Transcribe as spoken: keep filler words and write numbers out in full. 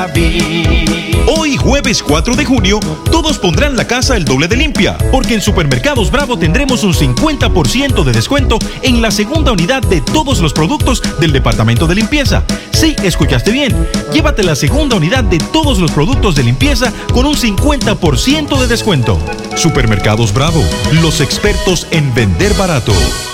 Hoy, jueves cuatro de junio, todos pondrán la casa el doble de limpia, porque en Supermercados Bravo tendremos un cincuenta por ciento de descuento en la segunda unidad de todos los productos del departamento de limpieza. Sí, escuchaste bien. Llévate la segunda unidad de todos los productos de limpieza con un cincuenta por ciento de descuento. Supermercados Bravo, los expertos en vender barato.